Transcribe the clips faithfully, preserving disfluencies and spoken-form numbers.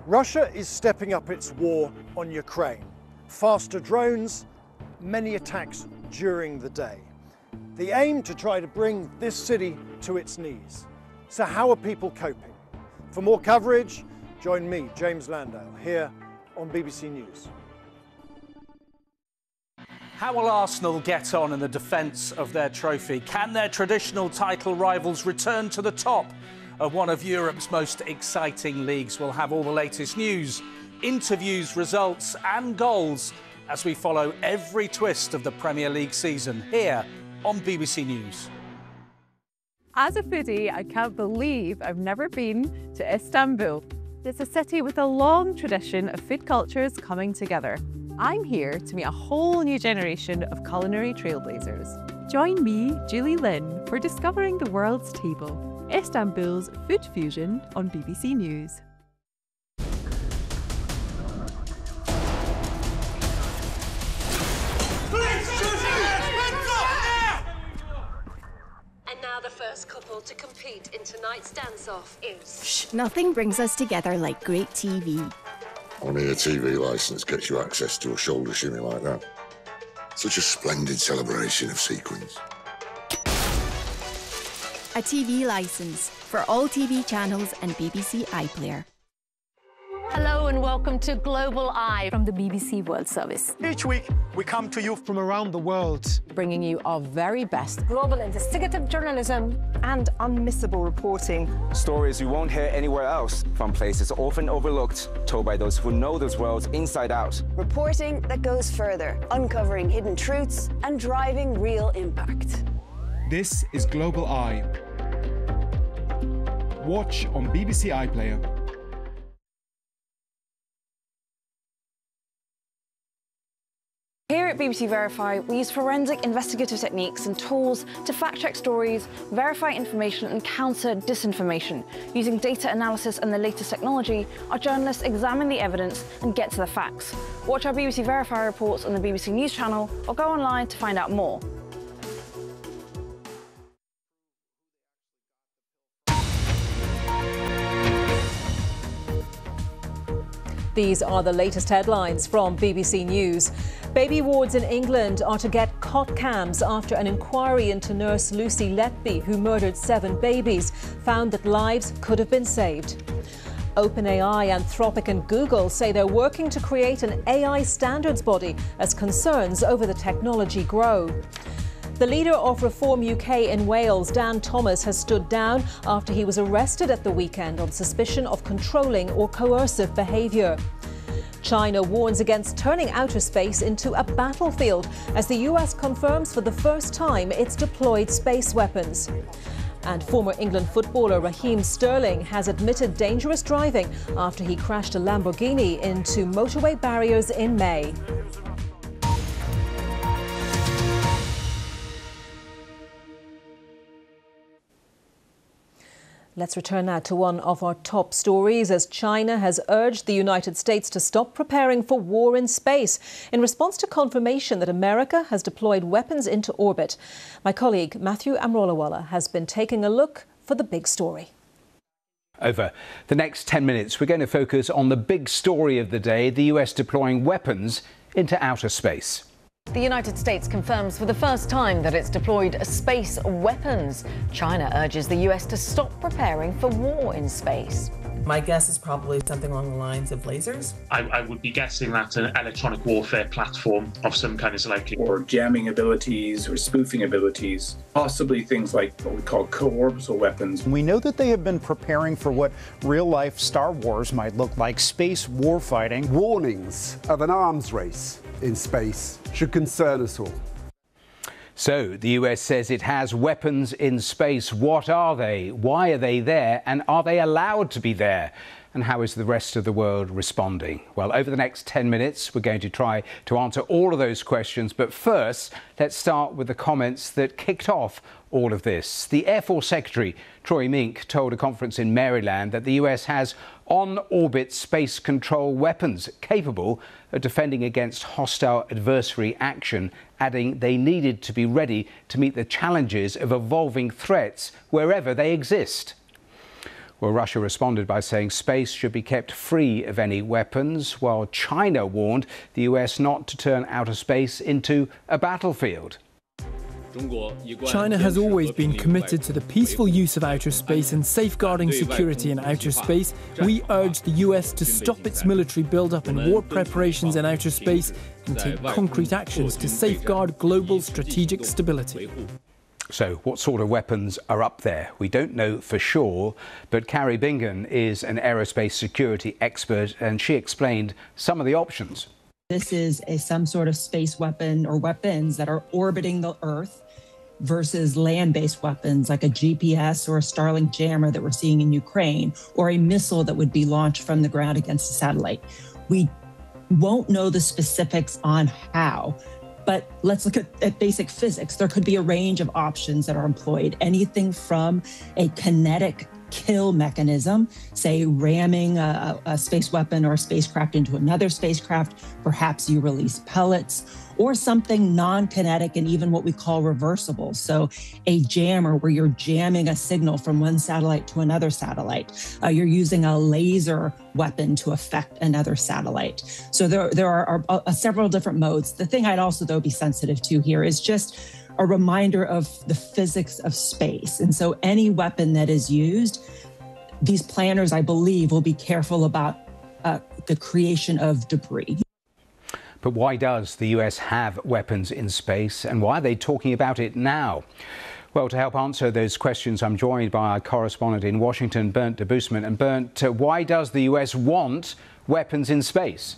Russia is stepping up its war on Ukraine. Faster drones, many attacks during the day. The aim to try to bring this city to its knees. So how are people coping? For more coverage, join me, James Landale, here on B B C News. How will Arsenal get on in the defence of their trophy? Can their traditional title rivals return to the top of one of Europe's most exciting leagues? We'll have all the latest news, interviews, results and goals as we follow every twist of the Premier League season here on B B C News. As a foodie, I can't believe I've never been to Istanbul. It's a city with a long tradition of food cultures coming together. I'm here to meet a whole new generation of culinary trailblazers. Join me, Julie Lynn, for discovering the world's table, Istanbul's food fusion on B B C News. And now the first couple to compete in tonight's dance-off is... Shh, nothing brings us together like great T V. Only a T V licence gets you access to a shoulder shimmy like that. Such a splendid celebration of sequins. A T V licence for all T V channels and B B C iPlayer. Hello and welcome to Global Eye from the B B C World Service. Each week, we come to you from around the world, bringing you our very best global investigative journalism and unmissable reporting. Stories you won't hear anywhere else, from places often overlooked, told by those who know those worlds inside out. Reporting that goes further, uncovering hidden truths and driving real impact. This is Global Eye. Watch on B B C iPlayer. Here at B B C Verify, we use forensic investigative techniques and tools to fact-check stories, verify information and counter disinformation. Using data analysis and the latest technology, our journalists examine the evidence and get to the facts. Watch our B B C Verify reports on the B B C News channel or go online to find out more. These are the latest headlines from B B C News. Baby wards in England are to get cot cams after an inquiry into nurse Lucy Letby, who murdered seven babies, found that lives could have been saved. OpenAI, Anthropic and Google say they're working to create an A I standards body as concerns over the technology grow. The leader of Reform U K in Wales, Dan Thomas, has stood down after he was arrested at the weekend on suspicion of controlling or coercive behaviour. China warns against turning outer space into a battlefield as the U S confirms for the first time it's deployed space weapons. And former England footballer Raheem Sterling has admitted dangerous driving after he crashed a Lamborghini into motorway barriers in May. Let's return now to one of our top stories as China has urged the United States to stop preparing for war in space in response to confirmation that America has deployed weapons into orbit. My colleague Matthew Amrolawala has been taking a look for the big story. Over the next ten minutes, we're going to focus on the big story of the day, the U S deploying weapons into outer space. The United States confirms for the first time that it's deployed space weapons. China urges the U S to stop preparing for war in space. My guess is probably something along the lines of lasers. I, I would be guessing that an electronic warfare platform of some kind is likely. Or jamming abilities or spoofing abilities, possibly things like what we call co-orbital weapons. We know that they have been preparing for what real-life Star Wars might look like, space warfighting. Warnings of an arms race in space should concern us all. So the U S says it has weapons in space. What are they? Why are they there? And are they allowed to be there? And how is the rest of the world responding? Well, over the next ten minutes, we're going to try to answer all of those questions. But first, let's start with the comments that kicked off all of this. The Air Force Secretary, Troy Mink, told a conference in Maryland that the U S has on-orbit space control weapons capable of defending against hostile adversary action, adding they needed to be ready to meet the challenges of evolving threats wherever they exist. Well, Russia responded by saying space should be kept free of any weapons, while China warned the U S not to turn outer space into a battlefield. China has always been committed to the peaceful use of outer space and safeguarding security in outer space. We urge the U S to stop its military build-up and war preparations in outer space and take concrete actions to safeguard global strategic stability. So what sort of weapons are up there? We don't know for sure, but Carrie Bingen is an aerospace security expert and she explained some of the options. This is a, some sort of space weapon or weapons that are orbiting the Earth versus land-based weapons like a G P S or a Starlink jammer that we're seeing in Ukraine, or a missile that would be launched from the ground against a satellite. We won't know the specifics on how, but let's look at, at basic physics. There could be a range of options that are employed, anything from a kinetic kill mechanism, say ramming a, a space weapon or a spacecraft into another spacecraft. Perhaps you release pellets, or something non-kinetic and even what we call reversible. So a jammer where you're jamming a signal from one satellite to another satellite. Uh, you're using a laser weapon to affect another satellite. So there, there are, are uh, several different modes. The thing I'd also, though, be sensitive to here is just a reminder of the physics of space. And so any weapon that is used, these planners, I believe, will be careful about uh, the creation of debris. But why does the U S have weapons in space, and why are they talking about it now? Well, to help answer those questions, I'm joined by our correspondent in Washington, Bernd Debusmann. And Bernd, uh, why does the U S want weapons in space?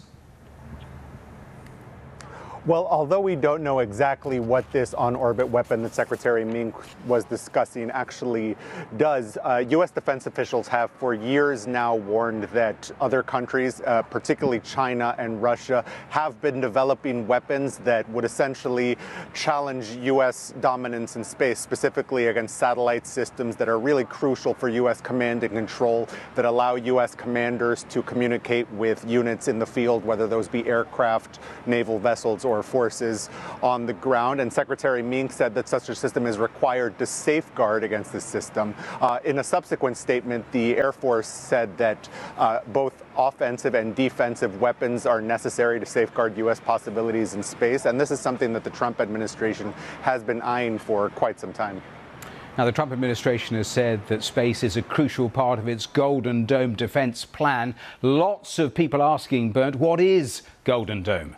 Well, although we don't know exactly what this on-orbit weapon that Secretary Mink was discussing actually does, uh, U S defense officials have for years now warned that other countries, uh, particularly China and Russia, have been developing weapons that would essentially challenge U S dominance in space, specifically against satellite systems that are really crucial for U S command and control, that allow U S commanders to communicate with units in the field, whether those be aircraft, naval vessels, or forces on the ground. And Secretary Mink said that such a system is required to safeguard against this system. Uh, in a subsequent statement, the Air Force said that uh, both offensive and defensive weapons are necessary to safeguard U S possibilities in space. And this is something that the Trump administration has been eyeing for quite some time. Now, the Trump administration has said that space is a crucial part of its Golden Dome defense plan. Lots of people asking, Bernd, what is Golden Dome?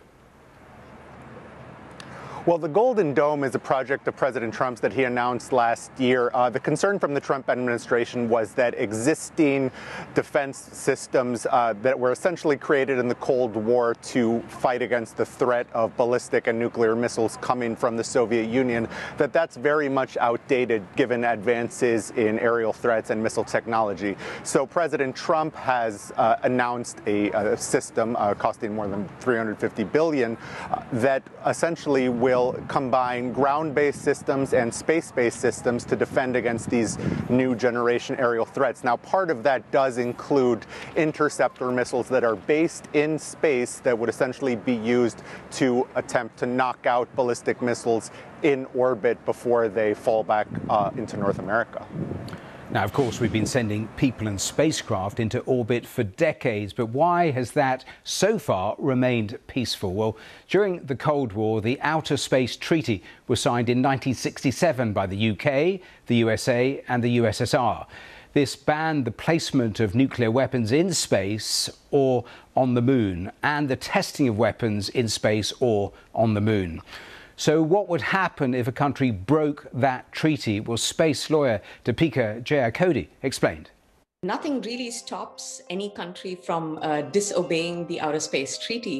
Well, the Golden Dome is a project of President Trump's that he announced last year. Uh, the concern from the Trump administration was that existing defense systems uh, that were essentially created in the Cold War to fight against the threat of ballistic and nuclear missiles coming from the Soviet Union, that that's very much outdated given advances in aerial threats and missile technology. So President Trump has uh, announced a, a system uh, costing more than three hundred fifty billion dollars uh, that essentially will combine ground-based systems and space-based systems to defend against these new generation aerial threats. Now, part of that does include interceptor missiles that are based in space that would essentially be used to attempt to knock out ballistic missiles in orbit before they fall back uh, into North America. Now, of course, we've been sending people and spacecraft into orbit for decades, but why has that so far remained peaceful? Well, during the Cold War, the Outer Space Treaty was signed in nineteen sixty-seven by the U K, the U S A and the U S S R. This banned the placement of nuclear weapons in space or on the moon, and the testing of weapons in space or on the moon. So what would happen if a country broke that treaty? Well, space lawyer Deepika Jayakody explained. Nothing really stops any country from uh, disobeying the Outer Space Treaty.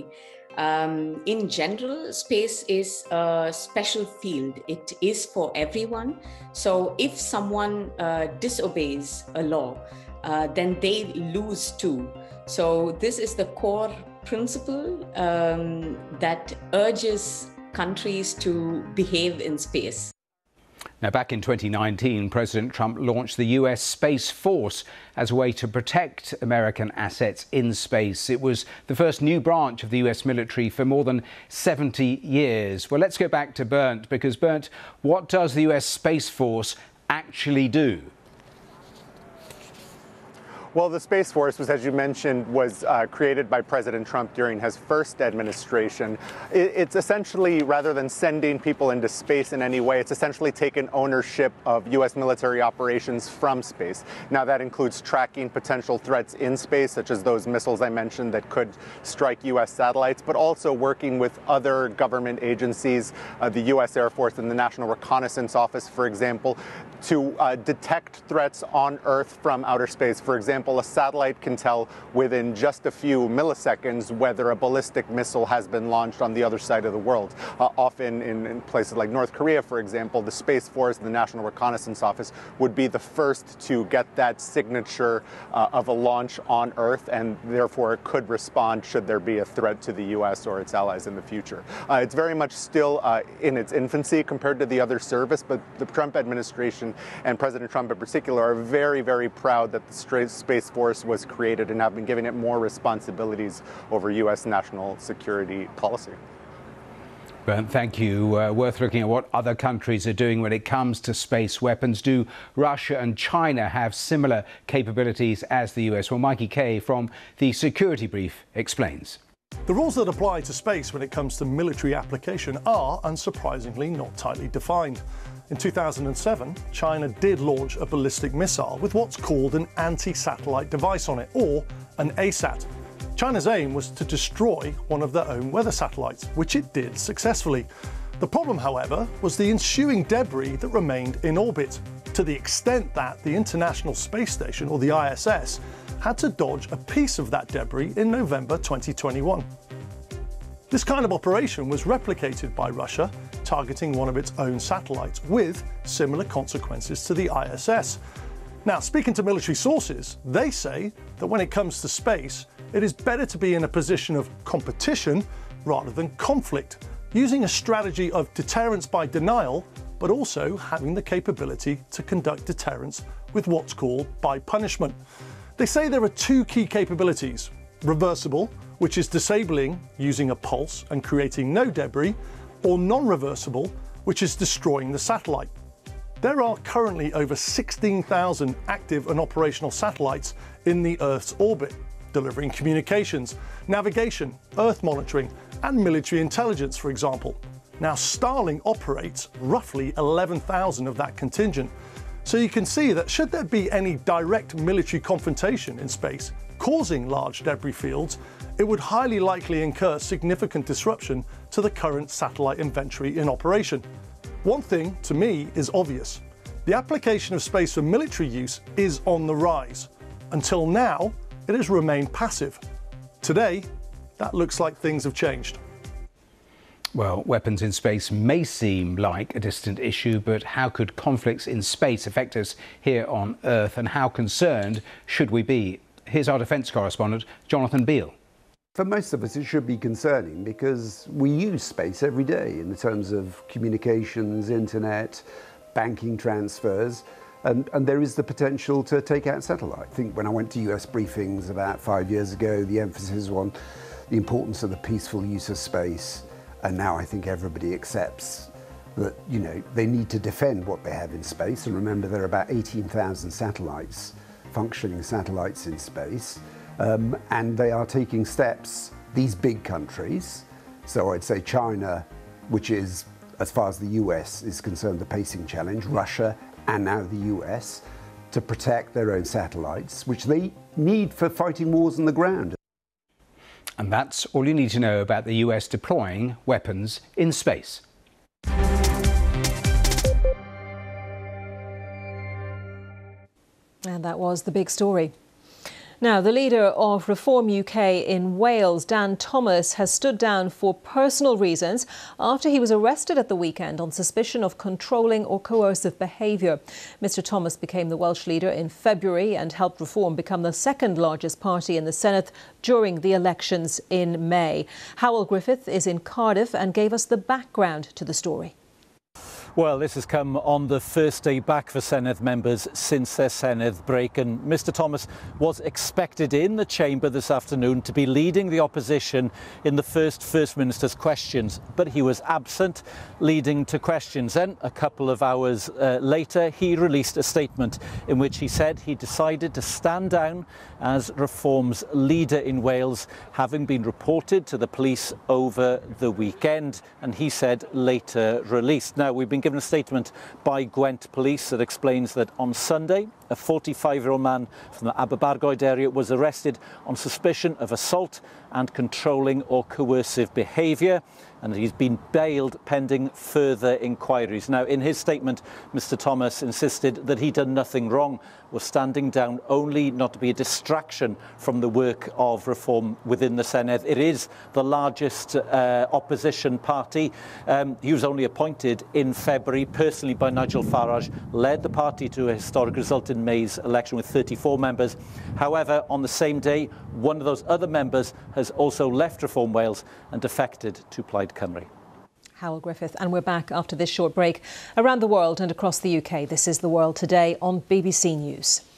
Um, in general, space is a special field. It is for everyone. So if someone uh, disobeys a law, uh, then they lose too. So this is the core principle um, that urges countries to behave in space. Now, back in twenty nineteen, President Trump launched the U S Space Force as a way to protect American assets in space. It was the first new branch of the U S military for more than seventy years. Well, let's go back to Bernd, because Bernd, what does the U S Space Force actually do? Well, the Space Force was, as you mentioned, was uh, created by President Trump during his first administration. It, it's essentially, rather than sending people into space in any way, it's essentially taken ownership of U S military operations from space. Now, that includes tracking potential threats in space, such as those missiles I mentioned that could strike U S satellites, but also working with other government agencies, uh, the U S Air Force and the National Reconnaissance Office, for example, to uh, detect threats on Earth from outer space. For example, a satellite can tell within just a few milliseconds whether a ballistic missile has been launched on the other side of the world. Uh, often in, in places like North Korea, for example, the Space Force and the National Reconnaissance Office would be the first to get that signature uh, of a launch on Earth, and therefore it could respond should there be a threat to the U S or its allies in the future. Uh, it's very much still uh, in its infancy compared to the other service, but the Trump administration and President Trump in particular are very, very proud that the Space Force was created and have been giving it more responsibilities over U S national security policy. Bernd, thank you. Uh, worth looking at what other countries are doing when it comes to space weapons. Do Russia and China have similar capabilities as the U S? Well, Mikey Kay from the Security Brief explains. The rules that apply to space when it comes to military application are, unsurprisingly, not tightly defined. In two thousand seven, China did launch a ballistic missile with what's called an anti-satellite device on it, or an A SAT. China's aim was to destroy one of their own weather satellites, which it did successfully. The problem, however, was the ensuing debris that remained in orbit, to the extent that the International Space Station, or the I S S, had to dodge a piece of that debris in November twenty twenty-one. This kind of operation was replicated by Russia, targeting one of its own satellites, with similar consequences to the I S S. Now, speaking to military sources, they say that when it comes to space, it is better to be in a position of competition rather than conflict, using a strategy of deterrence by denial, but also having the capability to conduct deterrence with what's called by punishment. They say there are two key capabilities: reversible, which is disabling using a pulse and creating no debris, or non-reversible, which is destroying the satellite. There are currently over sixteen thousand active and operational satellites in the Earth's orbit, delivering communications, navigation, Earth monitoring, and military intelligence, for example. Now, Starlink operates roughly eleven thousand of that contingent. So you can see that should there be any direct military confrontation in space causing large debris fields, it would highly likely incur significant disruption to the current satellite inventory in operation. One thing, to me, is obvious. The application of space for military use is on the rise. Until now, it has remained passive. Today, that looks like things have changed. Well, weapons in space may seem like a distant issue, but how could conflicts in space affect us here on Earth, and how concerned should we be? Here's our defence correspondent, Jonathan Beale. For most of us, it should be concerning because we use space every day in terms of communications, internet, banking transfers, and, and there is the potential to take out satellite. I think when I went to U S briefings about five years ago, the emphasis was on the importance of the peaceful use of space, and now I think everybody accepts that, you know, they need to defend what they have in space. And remember, there are about eighteen thousand satellites, functioning satellites in space. Um, and they are taking steps, these big countries, so I'd say China, which is, as far as the U S is concerned, the pacing challenge, Russia and now the U S, to protect their own satellites, which they need for fighting wars on the ground. And that's all you need to know about the U S deploying weapons in space. And that was the big story. Now, the leader of Reform U K in Wales, Dan Thomas, has stood down for personal reasons after he was arrested at the weekend on suspicion of controlling or coercive behaviour. Mister Thomas became the Welsh leader in February and helped Reform become the second largest party in the Senedd during the elections in May. Howell Griffith is in Cardiff and gave us the background to the story. Well, this has come on the first day back for Senedd members since their Senedd break, and Mr Thomas was expected in the chamber this afternoon to be leading the opposition in the first First Minister's questions, but he was absent, leading to questions. Then, a couple of hours uh, later, he released a statement in which he said he decided to stand down as Reform's leader in Wales, having been reported to the police over the weekend, and he said later released. Now, we've been given a statement by Gwent Police that explains that on Sunday, a forty-five-year-old man from the Aberbargoed area was arrested on suspicion of assault and controlling or coercive behaviour, and he's been bailed pending further inquiries. Now, in his statement, Mr Thomas insisted that he'd done nothing wrong, was standing down only not to be a distraction from the work of Reform within the Senedd. It is the largest uh, opposition party. Um, he was only appointed in February, personally by Nigel Farage, led the party to a historic result in May's election with thirty-four members. However, on the same day, one of those other members has also left Reform Wales and defected to Plaid Cymru. Hywel Griffith, and we're back after this short break. Around the world and across the U K, this is The World Today on B B C News.